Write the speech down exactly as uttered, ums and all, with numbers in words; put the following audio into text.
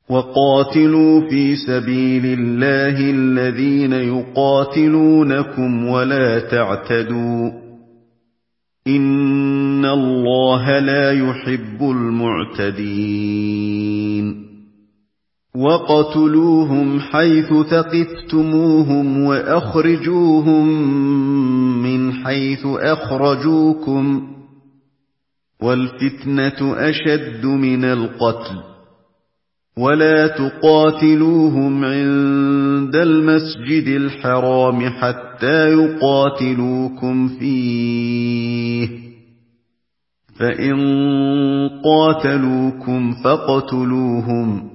وقاتلوا في سبيل الله الذين يقاتلونكم ولا تعتدوا إن الله لا يحب المعتدين وقتلوهم حيث ثقفتموهم وأخرجوهم من حيث أخرجوكم والفتنة أشد من القتل ولا تقاتلوهم عند المسجد الحرام حتى يقاتلوكم فيه فإن قاتلوكم فاقتلوهم